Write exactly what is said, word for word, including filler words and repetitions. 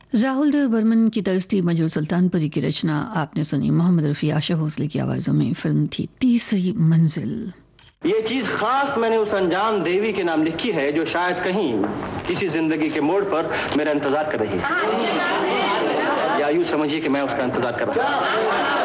राहुल देव बर्मन की तरस थी मंजूर सुल्तानपुरी की रचना आपने सुनी। मोहम्मद रफी, आशा भोसले की आवाजों में फिल्म थी तीसरी मंजिल। ये चीज खास मैंने उस अनजान देवी के नाम लिखी है जो शायद कहीं किसी जिंदगी के मोड़ पर मेरा इंतजार कर रही है, या यूं समझिए कि मैं उसका इंतजार कर रहा हूं।